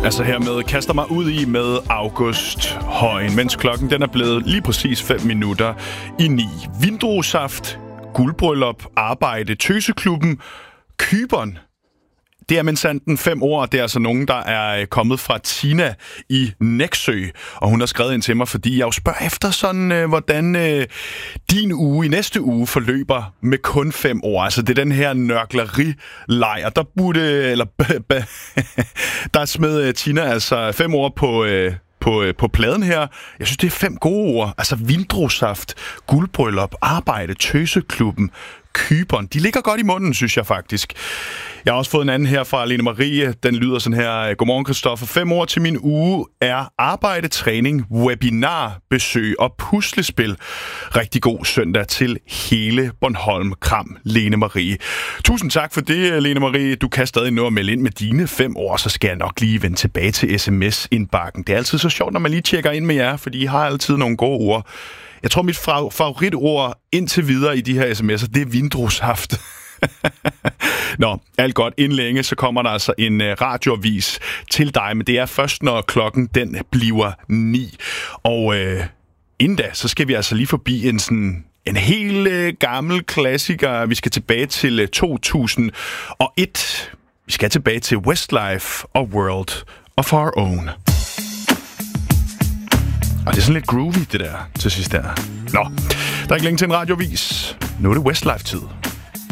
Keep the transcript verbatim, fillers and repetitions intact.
Altså hermed kaster mig ud i med August Højen, mens klokken den er blevet lige præcis fem minutter i ni. Vindruesaft, guldbryllup, arbejde, Tøseklubben, Cypern. Det er minsanden fem år, det er altså nogen, der er kommet fra Tina i Nexø, og hun har skrevet ind til mig, fordi jeg jo spørger efter sådan, øh, hvordan øh, din uge i næste uge forløber med kun fem år. Altså det er den her nørklerilejr, der burde, eller der smed Tina altså fem år på... Øh, På, på pladen her. Jeg synes, det er fem gode ord. Altså vindruesaft, guldbryllup, arbejde, Tøseklubben, Cypern. De ligger godt i munden, synes jeg faktisk. Jeg har også fået en anden her fra Lene Marie. Den lyder sådan her. Godmorgen, Christoffer. Fem år til min uge er arbejde, træning, webinar, besøg og puslespil. Rigtig god søndag til hele Bornholm. Kram, Lene Marie. Tusind tak for det, Lene Marie. Du kan stadig nå at melde ind med dine fem år, så skal jeg nok lige vende tilbage til sms-indbakken. Det er altid så sjovt, når man lige tjekker ind med jer, fordi I har altid nogle gode ord. Jeg tror, mit favoritord indtil videre i de her sms'er, det er vindruesaft. Nå, alt godt. Inden længe, så kommer der altså en radioavis til dig, men det er først, når klokken den bliver ni. Og øh, inden da, så skal vi altså lige forbi en sådan... En helt øh, gammel klassiker. Vi skal tilbage til øh, to tusind og et. Vi skal tilbage til Westlife og World of Our Own. Og det er sådan lidt groovy, det der til sidst der. Nå, der er ikke længe til en radioavis. Nu er det Westlife-tid.